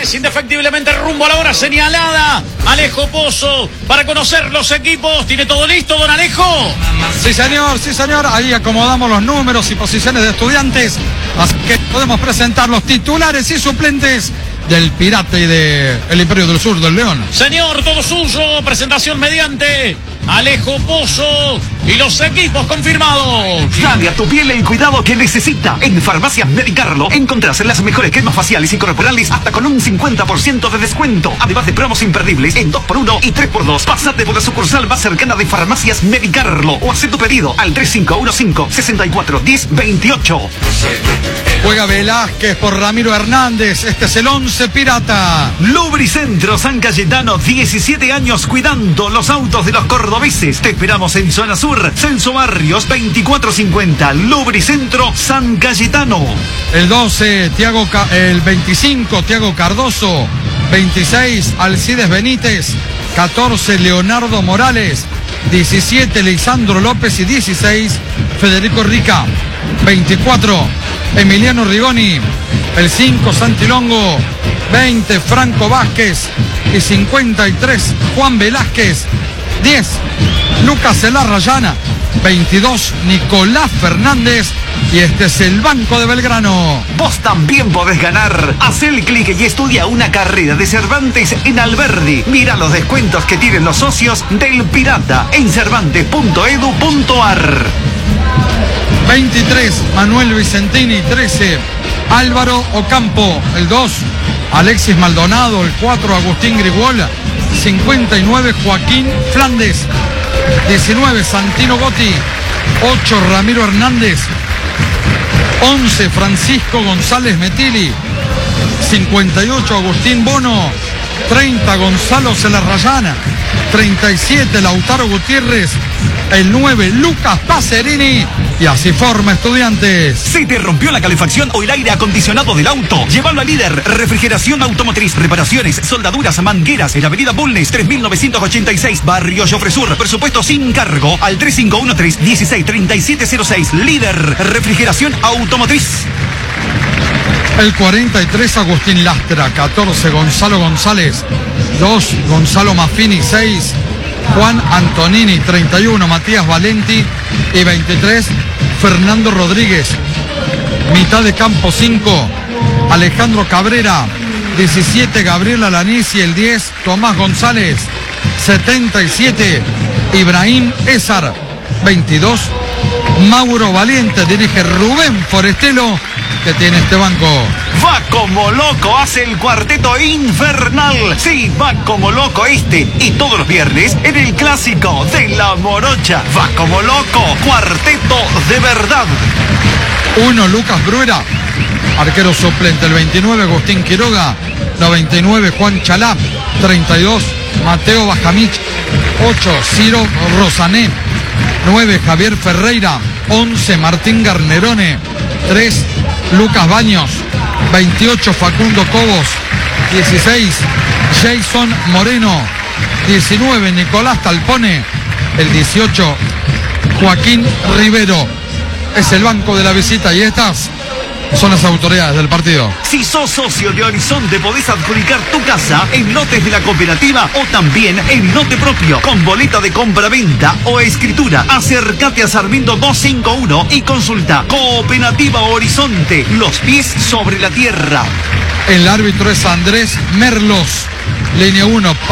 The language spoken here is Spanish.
titulares indefectiblemente rumbo a la hora señalada. Alejo Pozo, para conocer los equipos. ¿Tiene todo listo, don Alejo? Sí, señor. Ahí acomodamos los números y posiciones de Estudiantes. Así que podemos presentar los titulares y suplentes del Pirata y del Imperio del Sur del León. Señor, todo suyo. Presentación mediante Alejo Pozo y los equipos confirmados. Dale a tu piel el cuidado que necesita. En Farmacias Medicarlo encontrás las mejores cremas faciales y corporales hasta con un 50% de descuento. Además de promos imperdibles en 2x1 y 3x2. Pásate por la sucursal más cercana de Farmacias Medicarlo o haz tu pedido al 3515-641028. Juega Velázquez por Ramiro Hernández. Este es el 11 Pirata. Lubricentro San Cayetano, 17 años cuidando los autos de los cordobeses. Te esperamos en Zona Sur, Celso Barrios 2450. Lubricentro San Cayetano. El 12, el 25, Tiago Cardoso. 26, Alcides Benítez. 14, Leonardo Morales. 17, Lisandro López. Y 16, Federico Rica. 24, Emiliano Rigoni. El 5, Santi Longo. 20, Franco Vázquez. Y 53, Juan Velázquez. 10, Lucas Elarrayana. 22, Nicolás Fernández. Y este es el Banco de Belgrano. Vos también podés ganar. Haz el clic y estudia una carrera de Cervantes en Alberdi. Mira los descuentos que tienen los socios del Pirata en cervantes.edu.ar. 23, Manuel Vicentini. 13, Álvaro Ocampo. El 2, Alexis Maldonado. El 4, Agustín Griguola. 59, Joaquín Flandes. 19, Santino Gotti. 8, Ramiro Hernández. 11, Francisco González Metili. 58, Agustín Bono. 30, Gonzalo Celarrayana. 37, Lautaro Gutiérrez. El 9, Lucas Pacerini. Y así forma Estudiantes. Si te rompió la calefacción o el aire acondicionado del auto, llévalo a Líder Refrigeración Automotriz. Reparaciones, soldaduras, mangueras en Avenida Bulnes 3986, Barrio Jofresur. Presupuesto sin cargo al 3513-163706. Líder Refrigeración Automotriz. El 43, Agustín Lastra. 14, Gonzalo González. 2, Gonzalo Maffini. 6, Juan Antonini. 31, Matías Valenti. Y 23, Fernando Rodríguez. Mitad de campo 5, Alejandro Cabrera. 17, Gabriel Alanís. Y el 10, Tomás González. 77, Ibrahim Ezar. 22, Mauro Valiente. Dirige Rubén Forestelo, que tiene este banco. Va como loco, hace el cuarteto infernal. Sí, va como loco y todos los viernes en el clásico de La Morocha. Va como loco, cuarteto de verdad. 1, Lucas Bruera. Arquero suplente. El 29, Agustín Quiroga. 99, Juan Chalá. 32, Mateo Bajamich. 8, Ciro Rosané. 9, Javier Ferreira. 11, Martín Garnerone. 3, Lucas Baños. 28, Facundo Cobos. 16, Jason Moreno. 19, Nicolás Talpone. El 18, Joaquín Rivero. Es el banco de la visita y estas son las autoridades del partido. Si sos socio de Horizonte, podés adjudicar tu casa en lotes de la cooperativa o también en lote propio, con boleta de compra-venta o escritura. Acércate a Sarmiento 251 y consulta Cooperativa Horizonte, los pies sobre la tierra. El árbitro es Andrés Merlos. Línea 1.